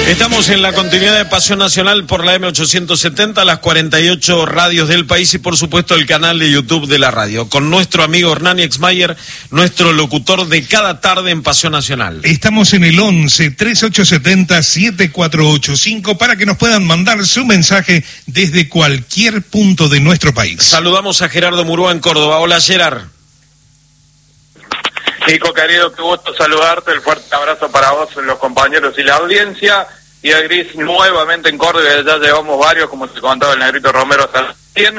Estamos en la continuidad de Pasión Nacional por la M870, las 48 radios del país y por supuesto el canal de YouTube de la radio, con nuestro amigo Hernán Exmayer, nuestro locutor de cada tarde en Pasión Nacional. Estamos en el 11-3870-7485 para que nos puedan mandar su mensaje desde cualquier punto de nuestro país. Saludamos a Gerardo Murúa en Córdoba. Hola, Gerard. Nico, querido, qué gusto saludarte, el fuerte abrazo para vos, los compañeros y la audiencia, y a Gris nuevamente en Córdoba, ya llevamos varios, como se contaba el Negrito Romero también.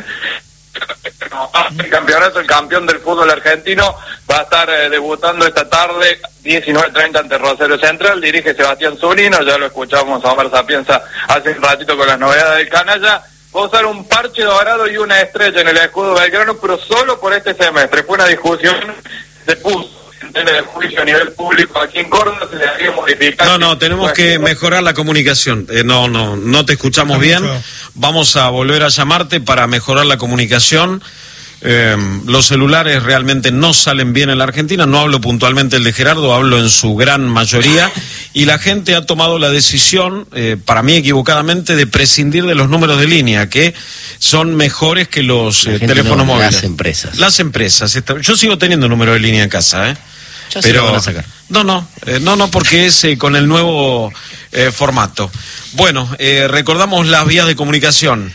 El campeonato, el campeón del fútbol argentino, va a estar debutando esta tarde, 19:30 ante Rosario Central, dirige Sebastián Zunino, ya lo escuchamos a Omar Sapienza hace un ratito con las novedades del canalla. Va a usar un parche dorado y una estrella en el escudo Belgrano, pero solo por este semestre. Fue una discusión, se puso en el juicio a nivel público aquí en Córdoba, se le haría modificar. No, tenemos que mejorar la comunicación. No te escuchamos bien. Vamos a volver a llamarte para mejorar la comunicación. Los celulares realmente no salen bien en la Argentina. No hablo puntualmente el de Gerardo, hablo en su gran mayoría. Y la gente ha tomado la decisión, para mí equivocadamente, de prescindir de los números de línea, que son mejores que los teléfonos móviles. Las empresas. Las empresas. Yo sigo teniendo número de línea en casa, Ya pero se lo van a sacar. No, porque es con el nuevo formato. Bueno, recordamos las vías de comunicación.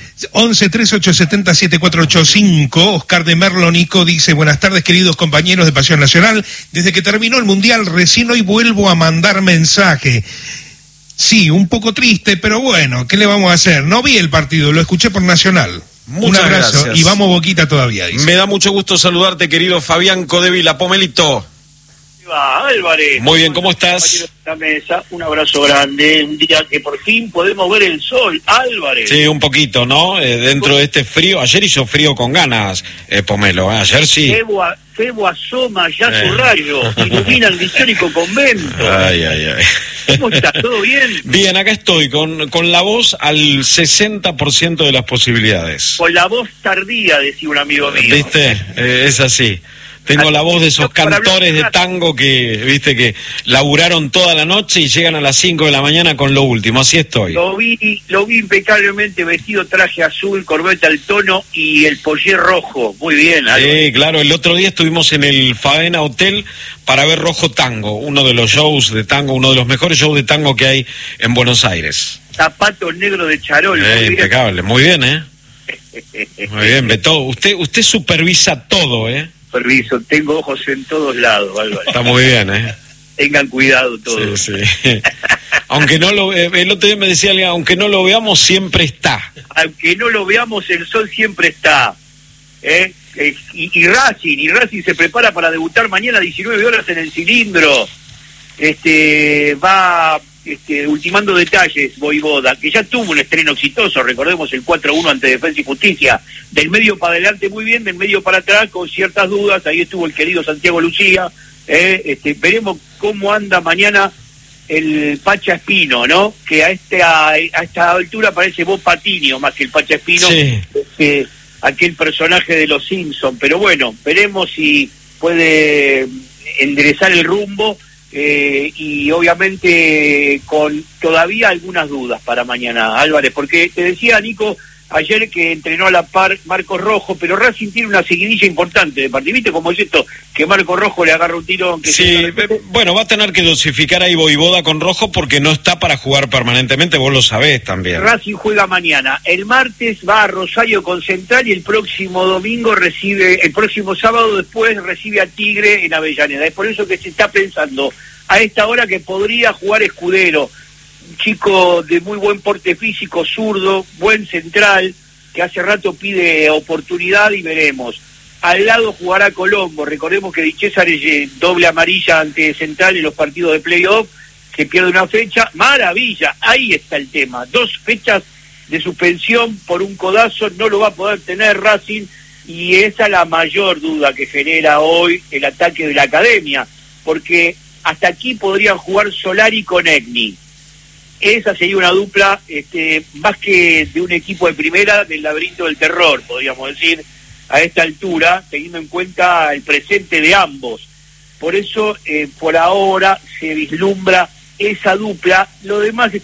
11-3870-7485. Oscar de Merlonico dice: buenas tardes, queridos compañeros de Pasión Nacional. Desde que terminó el Mundial, recién hoy vuelvo a mandar mensaje. Sí, un poco triste, pero bueno, ¿qué le vamos a hacer? No vi el partido, lo escuché por Nacional. Muchas un abrazo gracias. Y vamos Boquita todavía, dice. Me da mucho gusto saludarte, querido Fabián Codevila. Pomelito. Álvarez. Muy bien, ¿cómo estás? La mesa, un abrazo grande, un día que por fin podemos ver el sol, Álvarez. Sí, un poquito, ¿no? Dentro de este frío, ayer hizo frío con ganas, Pomelo, ayer sí. Febo asoma ya su rayo, ilumina el histórico convento. Ay. ¿Cómo estás? ¿Todo bien? Bien, acá estoy, con la voz al 60% de las posibilidades. Con la voz tardía, decía un amigo mío. ¿Viste? Es así. Tengo la voz de esos cantores de tango que, viste, que laburaron toda la noche y llegan a las 5 de la mañana con lo último. Así estoy. Lo vi impecablemente vestido, traje azul, corbeta al tono y el pollé rojo. Muy bien. Sí, claro. El otro día estuvimos en el Favena Hotel para ver Rojo Tango, uno de los shows de tango, uno de los mejores shows de tango que hay en Buenos Aires. Zapato negro de charol. Impecable. Muy bien, Muy bien, Beto. Usted supervisa todo, Permiso, tengo ojos en todos lados, Álvaro. Está muy bien, Tengan cuidado todos. Sí. Aunque no lo el otro día me decía alguien, aunque no lo veamos, siempre está. Aunque no lo veamos, el sol siempre está. Y Racing se prepara para debutar mañana a 19 horas en el Cilindro. Va ultimando detalles, Voivoda, que ya tuvo un estreno exitoso, recordemos el 4-1 ante Defensa y Justicia, del medio para adelante muy bien, del medio para atrás con ciertas dudas, ahí estuvo el querido Santiago Lucía, veremos cómo anda mañana el Pacha Espino, ¿no? Que a esta altura parece Bob Patiño más que el Pacha Espino, sí. Aquel personaje de los Simpsons, pero bueno, veremos si puede enderezar el rumbo. Y obviamente con todavía algunas dudas para mañana, Álvarez, porque te decía Nico ayer que entrenó a la par Marcos Rojo, pero Racing tiene una seguidilla importante de partido, ¿viste cómo es esto? Que Marcos Rojo le agarra un tirón. Bueno, va a tener que dosificar ahí Voivoda con Rojo porque no está para jugar permanentemente, vos lo sabés también. Racing juega mañana, el martes va a Rosario con Central y el próximo sábado después recibe a Tigre en Avellaneda. Es por eso que se está pensando a esta hora que podría jugar Escudero, un chico de muy buen porte físico, zurdo, buen central, que hace rato pide oportunidad y veremos. Al lado jugará Colombo, recordemos que Di César es doble amarilla ante Central en los partidos de playoff, que pierde una fecha, maravilla, ahí está el tema, 2 fechas de suspensión por un codazo, no lo va a poder tener Racing, y esa es la mayor duda que genera hoy el ataque de la academia, porque hasta aquí podrían jugar Solari con Egni. Esa sería una dupla más que de un equipo de primera del laberinto del terror, podríamos decir, a esta altura, teniendo en cuenta el presente de ambos. Por eso, por ahora, se vislumbra esa dupla. Lo demás está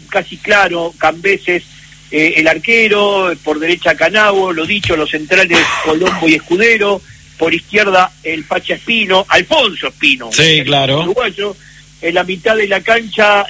casi claro, Cambeses el arquero, por derecha Canavo, lo dicho, los centrales Colombo y Escudero, por izquierda el Pacha Espino, Alfonso Espino, sí, claro, uruguayo, en la mitad de la cancha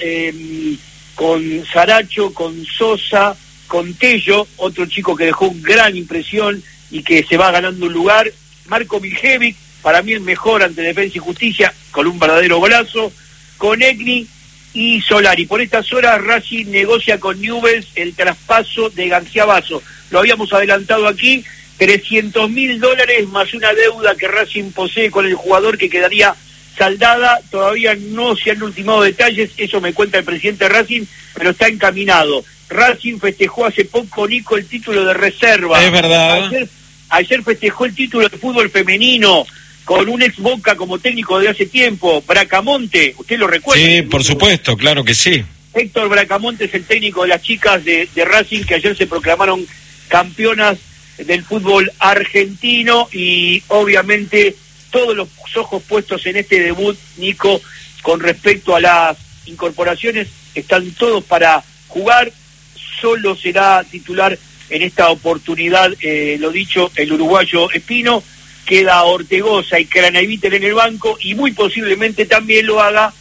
con Saracho, con Sosa, con Tello, otro chico que dejó una gran impresión y que se va ganando un lugar, Marco Miljevic, para mí el mejor ante Defensa y Justicia, con un verdadero golazo, con Egni y Solari. Por estas horas Racing negocia con Newell's el traspaso de García Basso. Lo habíamos adelantado aquí, $300.000 más una deuda que Racing posee con el jugador que quedaría saldada. Todavía no se han ultimado detalles, eso me cuenta el presidente de Racing, pero está encaminado. Racing festejó hace poco, Nico, el título de reserva. Es verdad. Ayer festejó el título de fútbol femenino con un ex Boca como técnico de hace tiempo, Bracamonte, ¿usted lo recuerda? Sí, por supuesto, claro que sí. Héctor Bracamonte es el técnico de las chicas de Racing, que ayer se proclamaron campeonas del fútbol argentino, y obviamente todos los ojos puestos en este debut, Nico, con respecto a las incorporaciones, están todos para jugar. Solo será titular en esta oportunidad, lo dicho, el uruguayo Espino. Queda Ortegoza y Craneviter en el banco, y muy posiblemente también lo haga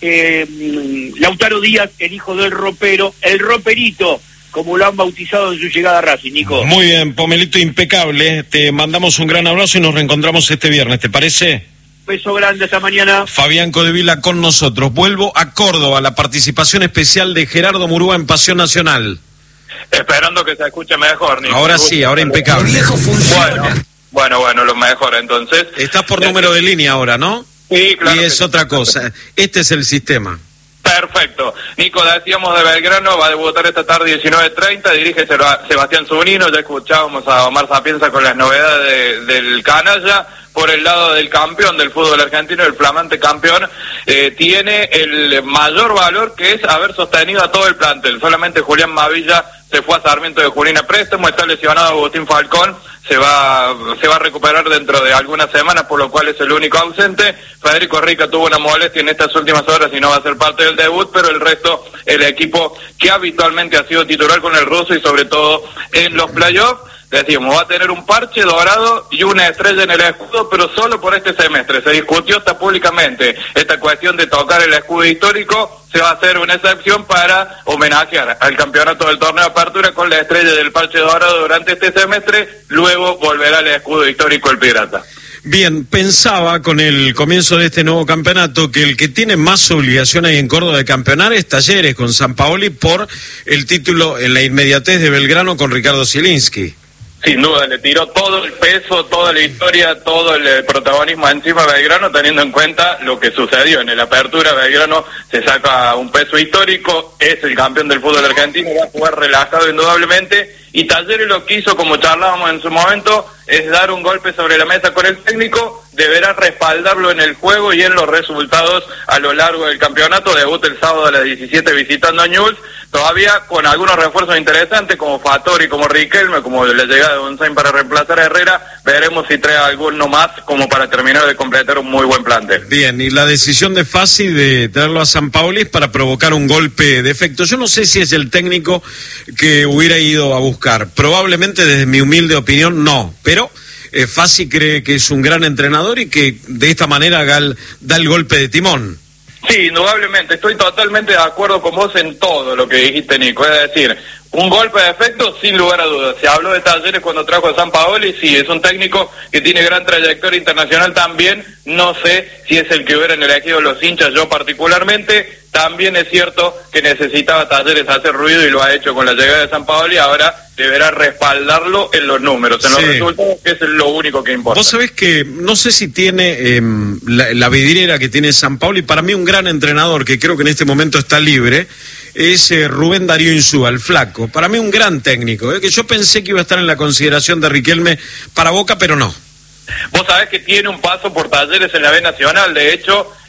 Lautaro Díaz, el hijo del ropero, el roperito, como lo han bautizado en su llegada a Racing, Nico. Muy bien, Pomelito, impecable. Te mandamos un gran abrazo y nos reencontramos este viernes, ¿te parece? Beso grande, hasta mañana. Fabián Codevila con nosotros. Vuelvo a Córdoba, la participación especial de Gerardo Murúa en Pasión Nacional. Esperando que se escuche mejor, Nico. Ahora sí, ahora impecable. Viejo funciona. Bueno, lo mejor entonces. Estás por número de línea ahora, ¿no? Sí, claro. Y es otra cosa. Este es el sistema. Perfecto. Nico, decíamos de Belgrano, va a debutar esta tarde 19:30, dirige Sebastián Zunino, ya escuchábamos a Omar Sapienza con las novedades del canalla. Por el lado del campeón del fútbol argentino, el flamante campeón, tiene el mayor valor, que es haber sostenido a todo el plantel. Solamente Julián Mavilla se fue a Sarmiento de Junín a préstamo, está lesionado Agustín Falcón, se va a recuperar dentro de algunas semanas, por lo cual es el único ausente. Federico Rica tuvo una molestia en estas últimas horas y no va a ser parte del debut, pero el resto, el equipo que habitualmente ha sido titular con el ruso y sobre todo en los playoffs, decíamos, va a tener un parche dorado y una estrella en el escudo, pero solo por este semestre. Se discutió hasta públicamente esta cuestión de tocar el escudo histórico. Se va a hacer una excepción para homenajear al campeonato del torneo de apertura con la estrella del parche dorado durante este semestre. Luego volverá el escudo histórico el Pirata. Bien, pensaba con el comienzo de este nuevo campeonato que el que tiene más obligación ahí en Córdoba de campeonar es Talleres con Sampaoli por el título en la inmediatez de Belgrano con Ricardo Zielinski. Sin duda, le tiró todo el peso, toda la historia, todo el protagonismo encima a Belgrano, teniendo en cuenta lo que sucedió en la apertura. Belgrano se saca un peso histórico, es el campeón del fútbol argentino, va a jugar relajado indudablemente, y Talleres lo que hizo, como charlábamos en su momento, es dar un golpe sobre la mesa con el técnico, deberá respaldarlo en el juego y en los resultados a lo largo del campeonato. Debuta el sábado a las 17 visitando a Newell's, todavía con algunos refuerzos interesantes como Fattori, como Riquelme, como la llegada de González para reemplazar a Herrera. Veremos si trae alguno más como para terminar de completar un muy buen plantel. Bien, y la decisión de Fassi de traerlo a Sampaoli es para provocar un golpe de efecto. Yo no sé si es el técnico que hubiera ido a buscar, probablemente desde mi humilde opinión no, pero Fassi cree que es un gran entrenador y que de esta manera da el golpe de timón. Sí, indudablemente, estoy totalmente de acuerdo con vos en todo lo que dijiste, Nico, es decir, un golpe de efecto sin lugar a dudas. Se habló de Talleres cuando trajo a Sampaoli, sí, es un técnico que tiene gran trayectoria internacional también, no sé si es el que hubieran elegido los hinchas, yo particularmente. También es cierto que necesitaba Talleres hacer ruido y lo ha hecho con la llegada de Sampaoli, ahora deberá respaldarlo en los números, en los resultados, que es lo único que importa. Vos sabés que no sé si tiene la vidriera que tiene Sampaoli, para mí un gran entrenador que creo que en este momento está libre, es Rubén Darío Insúa, el flaco. Para mí un gran técnico, que yo pensé que iba a estar en la consideración de Riquelme para Boca, pero no. Vos sabés que tiene un paso por Talleres en la B Nacional, de hecho,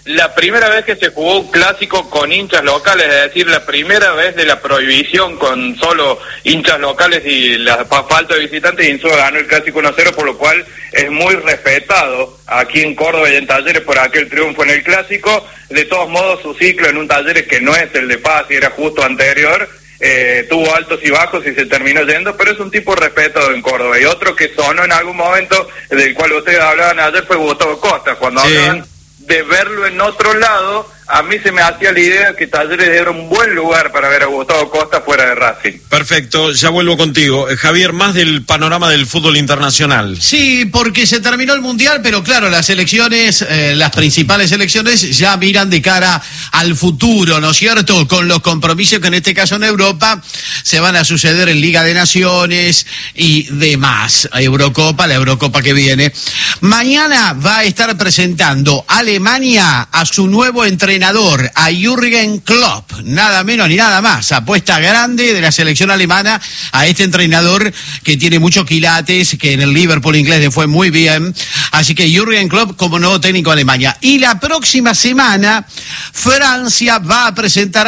la primera vez que se jugó un clásico con hinchas locales, es decir, la primera vez de la prohibición con solo hinchas locales y la falta de visitantes, Insúa ganó el clásico 1-0, por lo cual es muy respetado aquí en Córdoba y en Talleres por aquel triunfo en el clásico. De todos modos, su ciclo en un Talleres que no es el de Paz y era justo anterior, tuvo altos y bajos y se terminó yendo, pero es un tipo respetado en Córdoba. Y otro que sonó en algún momento, del cual ustedes hablaban ayer, fue Gustavo Costa, cuando hablaban de verlo en otro lado. A mí se me hacía la idea que Talleres era un buen lugar para ver a Gustavo Costa fuera de Racing. Perfecto, ya vuelvo contigo. Javier, más del panorama del fútbol internacional. Sí, porque se terminó el Mundial, pero claro, las elecciones, las principales elecciones ya miran de cara al futuro, ¿no es cierto? Con los compromisos que en este caso en Europa se van a suceder en Liga de Naciones y demás. La Eurocopa que viene. Mañana va a estar presentando Alemania a su nuevo entrenador, a Jürgen Klopp, nada menos ni nada más. Apuesta grande de la selección alemana a este entrenador que tiene muchos quilates, que en el Liverpool inglés le fue muy bien. Así que Jürgen Klopp como nuevo técnico de Alemania. Y la próxima semana Francia va a presentar